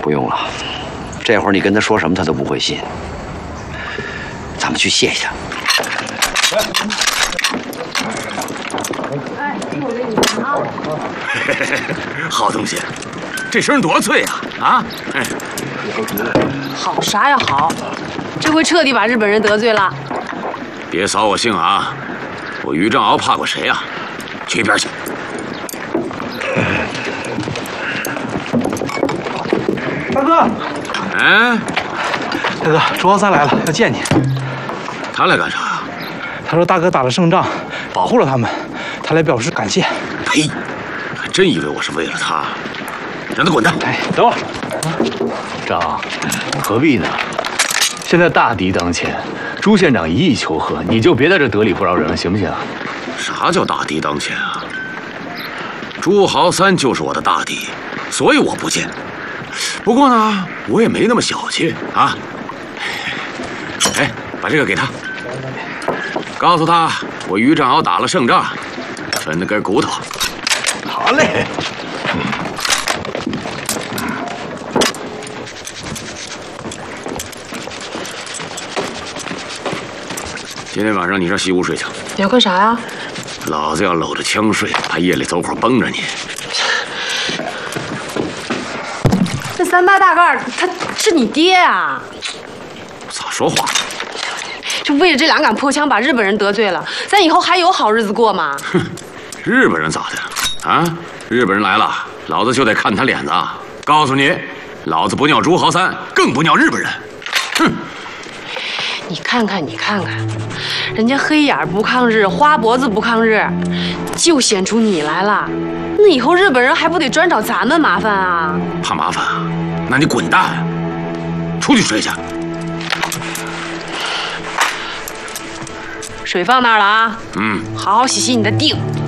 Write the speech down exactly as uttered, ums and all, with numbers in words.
不用了，这会儿你跟他说什么，他都不会信。咱们去谢谢他。 哎，我给你看啊。 好东西，这声多脆啊！啊，哎， 好啥呀好，这回彻底把日本人得罪了。 别扫我兴啊！我于正鳌怕过谁啊？去一边去！ 大哥， 哎， 大哥，朱豪三来了，要见你。 他来干啥？ 他说大哥打了胜仗，保护了他们，他来表示感谢。 呸！还真以为我是为了他，让他滚蛋！ 哎，等会儿， 长，何必呢？现在大敌当前，朱县长一意求和，你就别在这得理不饶人了，行不行？ 啥叫大敌当前啊？朱豪三就是我的大敌，所以我不见。不过呢，我也没那么小气啊。哎，把这个给他，告诉他我于正鳌打了胜仗，分了根骨头。 好嘞。 今天晚上你上西屋睡去。 你要干啥呀？ 老子要搂着枪睡，怕夜里走火崩着你。 这三八大盖他是你爹啊！ 咋说话？ 就为了这两杆破枪把日本人得罪了，咱以后还有好日子过吗？ 哼，日本人咋的？啊，日本人来了，老子就得看他脸子。告诉你，老子不尿朱豪三，更不尿日本人。哼！ 你看看，你看看，人家黑眼不抗日，花脖子不抗日，就显出你来了。那以后日本人还不得专找咱们麻烦啊？ 怕麻烦啊？那你滚蛋，出去睡去。 水放那儿了啊。 嗯， 好好洗洗你的腚。